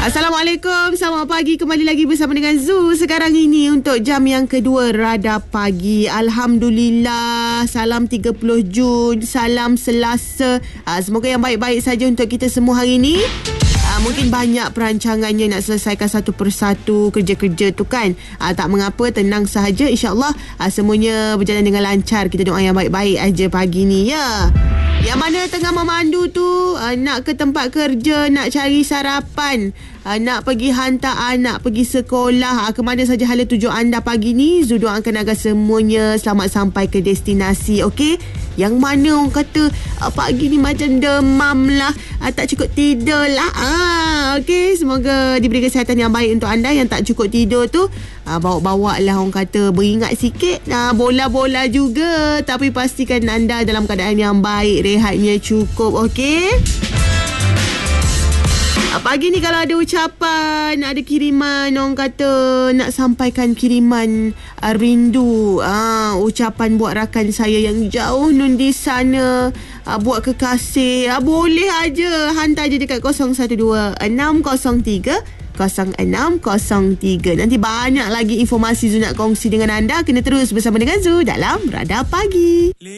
Assalamualaikum, selamat pagi. Kembali lagi bersama dengan Zu sekarang ini untuk jam yang kedua Radar Pagi. Alhamdulillah, salam 30 Jun, salam Selasa. Semoga yang baik-baik saja untuk kita semua hari ini. Mungkin banyak perancangannya nak selesaikan satu persatu kerja-kerja tu kan. Tak mengapa, tenang sahaja. InsyaAllah semuanya berjalan dengan lancar. Kita doa yang baik-baik aja pagi ni ya. Yang mana tengah memandu tu, nak ke tempat kerja, nak cari sarapan, nak pergi hantar anak pergi sekolah, ke mana saja hala tuju anda pagi ni, Zu doakan agar semuanya selamat sampai ke destinasi, okey? Yang mana orang kata pagi ni macam demam lah, tak cukup tidur lah. Okey, semoga diberi kesihatan yang baik untuk anda yang tak cukup tidur tu. Bawa-bawa lah orang kata, beringat sikit. Bola-bola juga, tapi pastikan anda dalam keadaan yang baik, rehatnya cukup, okey? Pagi ni kalau ada ucapan, ada kiriman, orang kata nak sampaikan kiriman rindu, ucapan buat rakan saya yang jauh nun di sana, buat kekasih, boleh aja hantar je dekat 0126030603. Nanti banyak lagi informasi Zu nak kongsi dengan anda. Kena terus bersama dengan Zu dalam Radar Pagi.